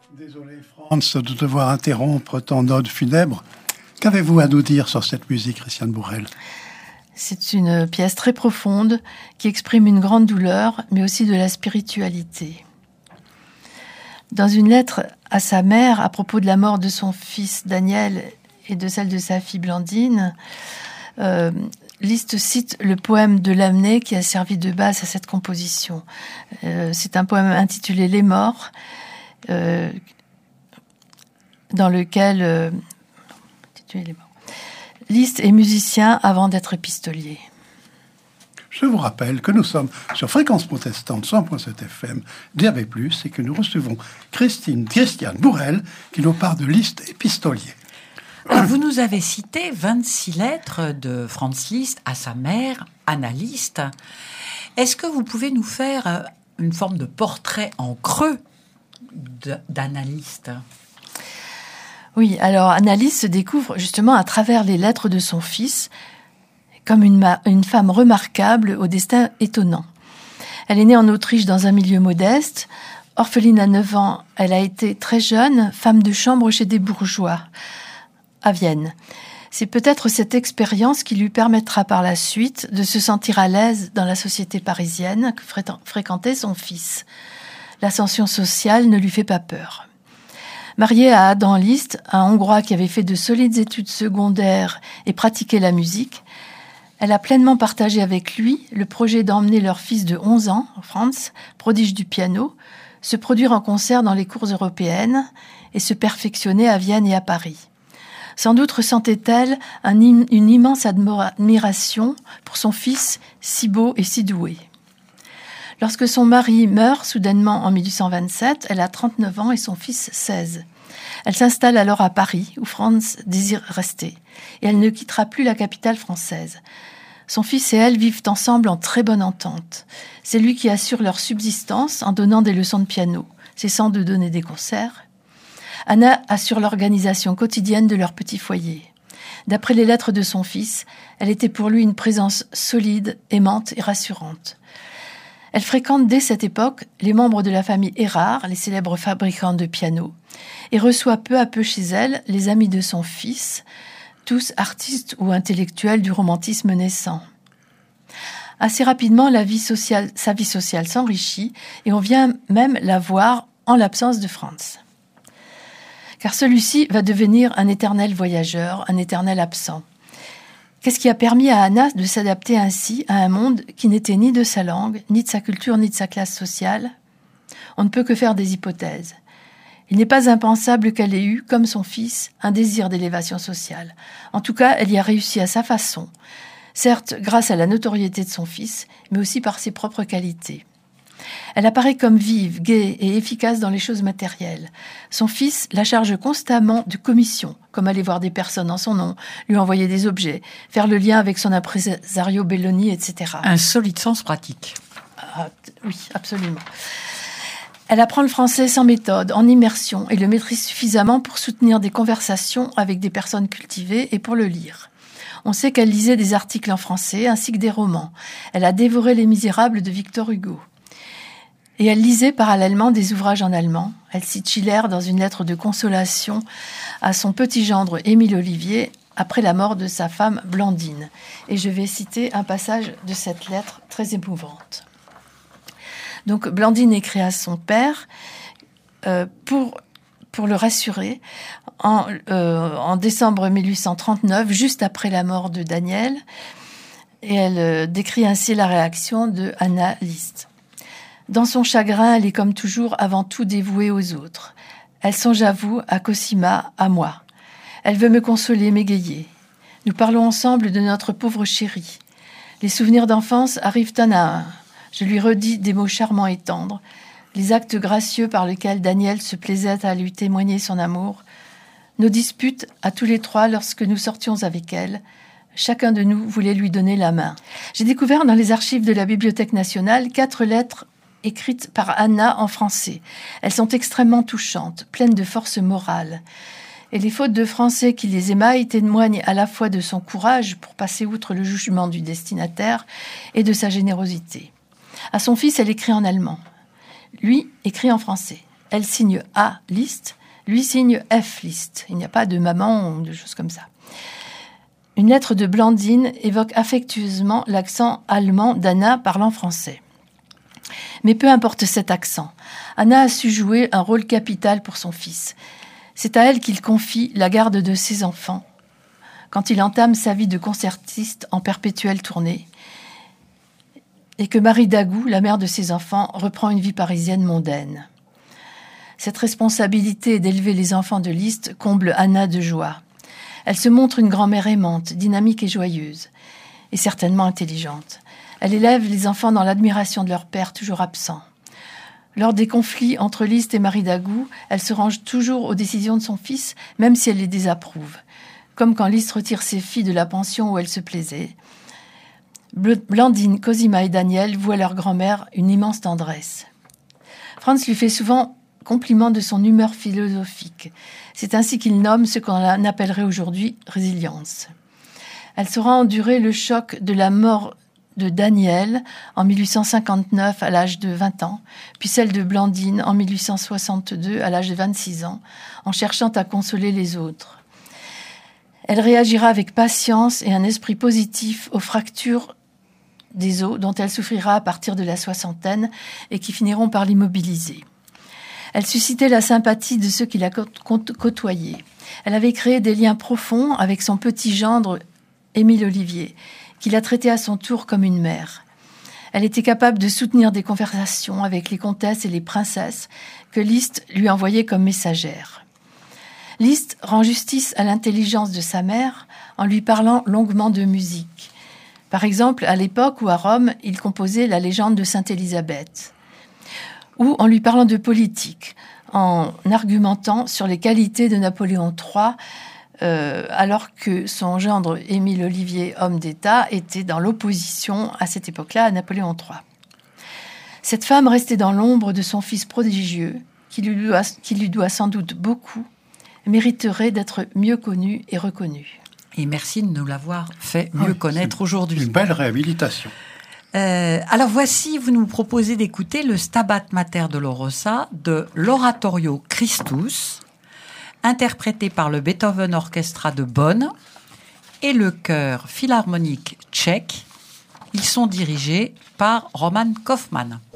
Désolé, Franz, de devoir interrompre ton ode funèbre. Qu'avez-vous à nous dire sur cette musique, Christiane Bourrel ? C'est une pièce très profonde qui exprime une grande douleur, mais aussi de la spiritualité. Dans une lettre à sa mère à propos de la mort de son fils Daniel et de celle de sa fille Blandine, Liszt cite le poème de Lamennais qui a servi de base à cette composition. C'est un poème intitulé « Les morts », dans lequel Liszt est musicien avant d'être épistolier. Je vous rappelle que nous sommes sur Fréquence Protestante 100.7 FM, DAB+, et que nous recevons Christiane Bourrel qui nous parle de Liszt épistolier. Vous nous avez cité 26 lettres de Franz Liszt à sa mère, Anna Liszt. Est-ce que vous pouvez nous faire une forme de portrait en creux d'Anna Liszt ? Oui, alors Anna Liszt se découvre justement à travers les lettres de son fils comme une femme remarquable au destin étonnant. Elle est née en Autriche dans un milieu modeste. Orpheline à 9 ans, elle a été très jeune, femme de chambre chez des bourgeois à Vienne. C'est peut-être cette expérience qui lui permettra par la suite de se sentir à l'aise dans la société parisienne que fréquentait son fils. L'ascension sociale ne lui fait pas peur. Mariée à Adam Liszt, un Hongrois qui avait fait de solides études secondaires et pratiqué la musique, elle a pleinement partagé avec lui le projet d'emmener leur fils de 11 ans, Franz, prodige du piano, se produire en concert dans les cours européennes et se perfectionner à Vienne et à Paris. Sans doute ressentait-elle une immense admiration pour son fils si beau et si doué. Lorsque son mari meurt soudainement en 1827, elle a 39 ans et son fils 16. Elle s'installe alors à Paris, où Franz désire rester, et elle ne quittera plus la capitale française. Son fils et elle vivent ensemble en très bonne entente. C'est lui qui assure leur subsistance en donnant des leçons de piano, cessant de donner des concerts. Anna assure l'organisation quotidienne de leur petit foyer. D'après les lettres de son fils, elle était pour lui une présence solide, aimante et rassurante. Elle fréquente dès cette époque les membres de la famille Erard, les célèbres fabricants de pianos, et reçoit peu à peu chez elle les amis de son fils, tous artistes ou intellectuels du romantisme naissant. Assez rapidement, sa vie sociale s'enrichit et on vient même la voir en l'absence de Franz. Car celui-ci va devenir un éternel voyageur, un éternel absent. Qu'est-ce qui a permis à Anna de s'adapter ainsi à un monde qui n'était ni de sa langue, ni de sa culture, ni de sa classe sociale ? On ne peut que faire des hypothèses. Il n'est pas impensable qu'elle ait eu, comme son fils, un désir d'élévation sociale. En tout cas, elle y a réussi à sa façon, certes grâce à la notoriété de son fils, mais aussi par ses propres qualités. Elle apparaît comme vive, gaie et efficace dans les choses matérielles. Son fils la charge constamment de commissions, comme aller voir des personnes en son nom, lui envoyer des objets, faire le lien avec son impresario Belloni, etc. Un solide sens pratique. Oui, absolument. Elle apprend le français sans méthode, en immersion, et le maîtrise suffisamment pour soutenir des conversations avec des personnes cultivées et pour le lire. On sait qu'elle lisait des articles en français ainsi que des romans. Elle a dévoré Les Misérables de Victor Hugo. Et elle lisait parallèlement des ouvrages en allemand. Elle cite Schiller dans une lettre de consolation à son petit gendre Émile Olivier après la mort de sa femme Blandine. Et je vais citer un passage de cette lettre très émouvante. Donc Blandine écrit à son père pour le rassurer en décembre 1839, juste après la mort de Daniel. Et elle décrit ainsi la réaction de Anna Liszt. Dans son chagrin, elle est comme toujours avant tout dévouée aux autres. Elle songe à vous, à Cosima, à moi. Elle veut me consoler, m'égayer. Nous parlons ensemble de notre pauvre chérie. Les souvenirs d'enfance arrivent un à un. Je lui redis des mots charmants et tendres, les actes gracieux par lesquels Daniel se plaisait à lui témoigner son amour, nos disputes à tous les trois lorsque nous sortions avec elle. Chacun de nous voulait lui donner la main. J'ai découvert dans les archives de la Bibliothèque nationale 4 lettres écrites par Anna en français. Elles sont extrêmement touchantes, pleines de force morale. Et les fautes de français qui les émaillent témoignent à la fois de son courage pour passer outre le jugement du destinataire et de sa générosité. À son fils, elle écrit en allemand. Lui écrit en français. elle signe A, Liszt, lui signe F, Liszt. Il n'y a pas de maman ou de choses comme ça. Une lettre de Blandine évoque affectueusement l'accent allemand d'Anna parlant français. Mais peu importe cet accent, Anna a su jouer un rôle capital pour son fils. C'est à elle qu'il confie la garde de ses enfants, quand il entame sa vie de concertiste en perpétuelle tournée, et que Marie Dagou, la mère de ses enfants, reprend une vie parisienne mondaine. Cette responsabilité d'élever les enfants de Liszt comble Anna de joie. Elle se montre une grand-mère aimante, dynamique et joyeuse, et certainement intelligente. Elle élève les enfants dans l'admiration de leur père, toujours absent. Lors des conflits entre Liszt et Marie Dagou, elle se range toujours aux décisions de son fils, même si elle les désapprouve. Comme quand Liszt retire ses filles de la pension où elles se plaisaient. Blandine, Cosima et Daniel vouent à leur grand-mère une immense tendresse. Franz lui fait souvent compliment de son humeur philosophique. C'est ainsi qu'il nomme ce qu'on appellerait aujourd'hui résilience. Elle saura endurer le choc de la mort de Daniel en 1859 à l'âge de 20 ans, puis celle de Blandine en 1862 à l'âge de 26 ans, en cherchant à consoler les autres. Elle réagira avec patience et un esprit positif aux fractures des os dont elle souffrira à partir de la soixantaine et qui finiront par l'immobiliser. Elle suscitait la sympathie de ceux qui la côtoyaient. Elle avait créé des liens profonds avec son petit gendre Émile Olivier, qui la traitait à son tour comme une mère. Elle était capable de soutenir des conversations avec les comtesses et les princesses que Liszt lui envoyait comme messagères. Liszt rend justice à l'intelligence de sa mère en lui parlant longuement de musique. Par exemple, à l'époque où à Rome, il composait la légende de Sainte Élisabeth. Ou en lui parlant de politique, en argumentant sur les qualités de Napoléon III, alors que son gendre Émile Olivier, homme d'État, était dans l'opposition à cette époque-là à Napoléon III. Cette femme restait dans l'ombre de son fils prodigieux, qui lui doit sans doute beaucoup, mériterait d'être mieux connue et reconnue. Et merci de nous l'avoir fait mieux connaître aujourd'hui. Une belle réhabilitation. Alors voici, vous nous proposez d'écouter le Stabat Mater Dolorosa de l'Oratorio Christus, interprété par le Beethoven Orchestra de Bonn et le chœur philharmonique tchèque. Ils sont dirigés par Roman Kaufmann.